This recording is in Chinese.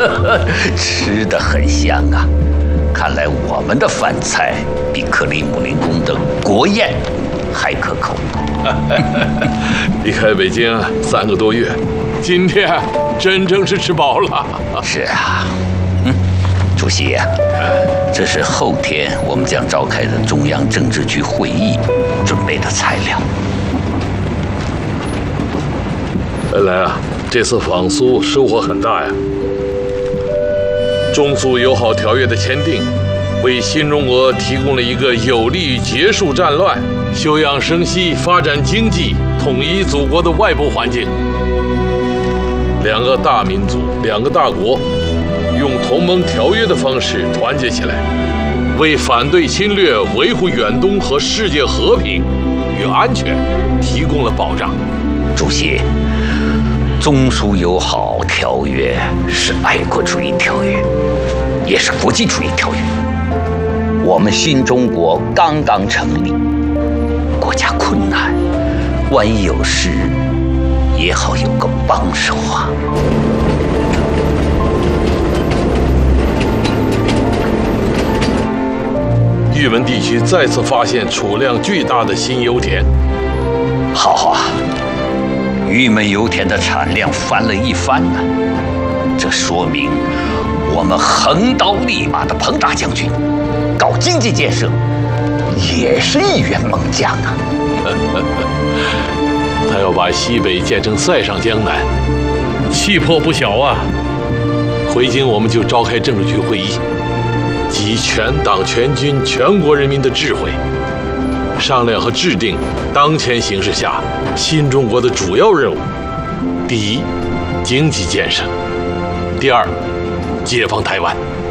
吃得很香啊！看来我们的饭菜比克里姆林宫的国宴还可口。 离开北京3个多月，今天真正是吃饱了。 是啊，主席啊，这是后天我们将召开的中央政治局会议准备的材料。 原来啊，这次访苏收获很大呀。中苏友好条约的签订，为新中国提供了一个有利于结束战乱、休养生息、发展经济、统一祖国的外部环境。2个大民族、2个大国，用同盟条约的方式团结起来，为反对侵略、维护远东和世界和平与安全提供了保障。 主席，中苏友好条约是爱国主义条约，也是国际主义条约。我们新中国刚刚成立，国家困难，万一有事，也好有个帮手啊。 玉门地区再次发现储量巨大的新油田。 好啊，玉门油田的产量翻了一番呢，这说明我们横刀立马的彭大将军搞经济建设也是一员猛将啊。 他要把西北建成塞上江南，气魄不小啊。回京我们就召开政治局会议，集全党全军全国人民的智慧，商量和制定当前形势下新中国的主要任务。第一，经济建设；第二，解放台湾。